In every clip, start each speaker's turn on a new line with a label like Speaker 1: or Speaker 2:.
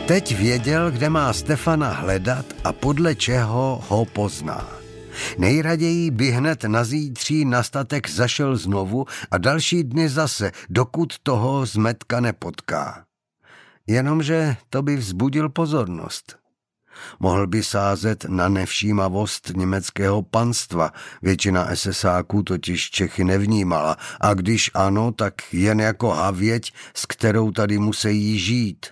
Speaker 1: Teď věděl, kde má Stefana hledat a podle čeho ho pozná. Nejraději by hned na zítří na statek zašel znovu a další dny zase, dokud toho zmetka nepotká. Jenomže to by vzbudil pozornost. Mohl by sázet na nevšímavost německého panstva, většina SSáků totiž Čechy nevnímala a když ano, tak jen jako havěť, s kterou tady musí žít.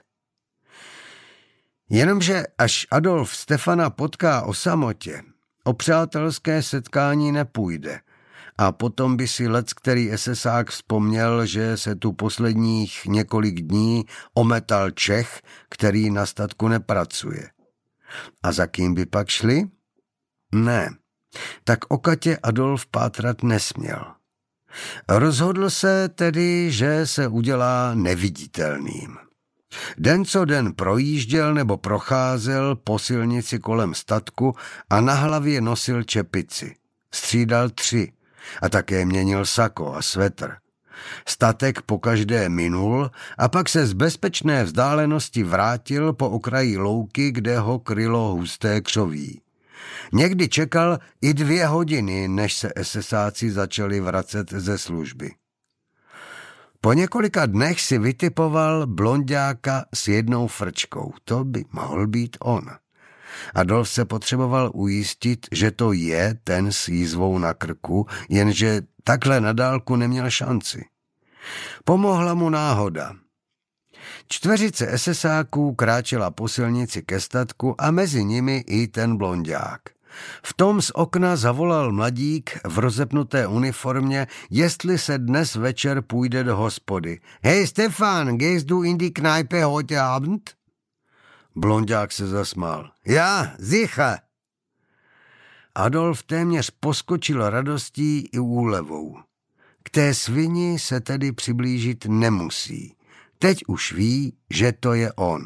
Speaker 1: Jenomže až Adolf Stefana potká o samotě, o přátelské setkání nepůjde a potom by si leckterý SSák vzpomněl, že se tu posledních několik dní ometal Čech, který na statku nepracuje. A za kým by pak šli? Ne, tak o Katě Adolf pátrat nesměl. Rozhodl se tedy, že se udělá neviditelným. Den co den projížděl nebo procházel po silnici kolem statku a na hlavě nosil čepici. Střídal 3 a také měnil sako a svetr. Statek pokaždé minul a pak se z bezpečné vzdálenosti vrátil po okraji louky, kde ho krylo husté křoví. Někdy čekal i 2 hodiny, než se SSáci začali vracet ze služby. Po několika dnech si vytipoval blonďáka s jednou frčkou. To by mohl být on. Adolf se potřeboval ujistit, že to je ten s jízvou na krku, jenže takhle na dálku neměl šanci. Pomohla mu náhoda. 4 SSáků kráčela po silnici ke statku a mezi nimi i ten blonďák. V tom z okna zavolal mladík v rozepnuté uniformě, jestli se dnes večer půjde do hospody. Hej Stefan, gehst du in die Kneipe heute Abend? Blonďák se zasmál. Ja, sicher. Adolf téměř poskočil radostí i úlevou. K té svini se tedy přiblížit nemusí. Teď už ví, že to je on.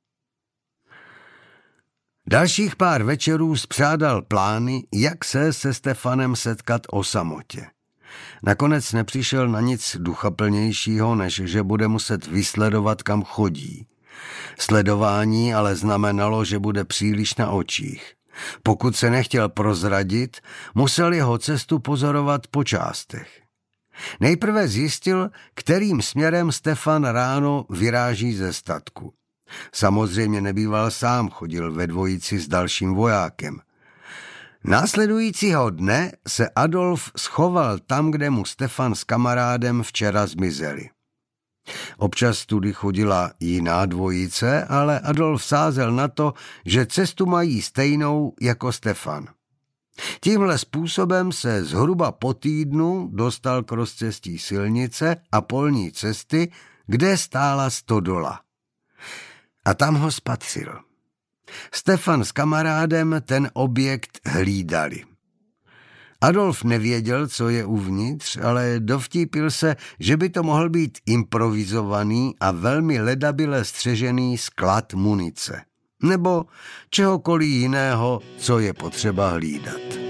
Speaker 1: Dalších pár večerů spřádal plány, jak se Stefanem setkat o samotě. Nakonec nepřišel na nic duchaplnějšího, než že bude muset vysledovat, kam chodí. Sledování ale znamenalo, že bude příliš na očích. Pokud se nechtěl prozradit, musel jeho cestu pozorovat po částech. Nejprve zjistil, kterým směrem Stefan ráno vyráží ze statku. Samozřejmě nebýval sám, chodil ve dvojici s dalším vojákem. Následujícího dne se Adolf schoval tam, kde mu Stefan s kamarádem včera zmizeli. Občas tudy chodila jiná dvojice, ale Adolf sázel na to, že cestu mají stejnou jako Stefan. Tímhle způsobem se zhruba po týdnu dostal k rozcestí silnice a polní cesty, kde stála stodola. A tam ho spatřil. Stefan s kamarádem ten objekt hlídali. Adolf nevěděl, co je uvnitř, ale dovtípil se, že by to mohl být improvizovaný a velmi ledabyle střežený sklad munice. Nebo čehokoliv jiného, co je potřeba hlídat.